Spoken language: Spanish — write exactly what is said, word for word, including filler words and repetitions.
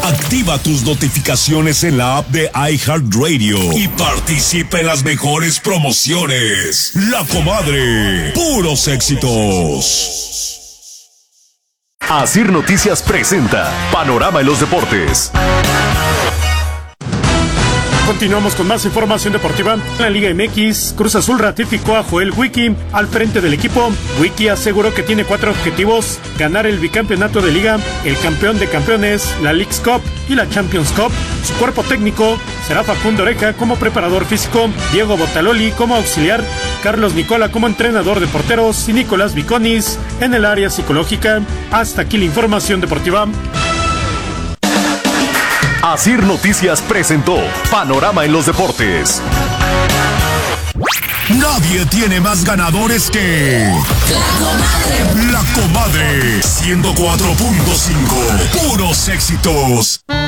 Activa tus notificaciones en la app de iHeartRadio y participa en las mejores promociones. La Comadre, puros éxitos. Asir Noticias presenta Panorama en los Deportes. Continuamos con más información deportiva. En la Liga M X, Cruz Azul ratificó a Joel Wiki al frente del equipo. Wiki aseguró que tiene cuatro objetivos: ganar el bicampeonato de Liga, el campeón de campeones, la Leagues Cup y la Champions Cup. Su cuerpo técnico será Facundo Oreja como preparador físico, Diego Botaloli como auxiliar, Carlos Nicola como entrenador de porteros y Nicolás Viconis en el área psicológica. Hasta aquí la información deportiva. Asir Noticias presentó Panorama en los Deportes. Nadie tiene más ganadores que La Comadre. La Comadre ciento cuatro punto cinco. Puros éxitos.